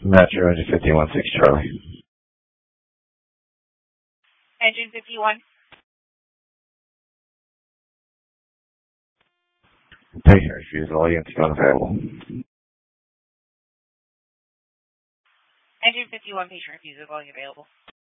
Metro engine 51-6 Charlie. Engine 51. Patient refusal, all units unavailable. Engine 51, patient refusal, volume available.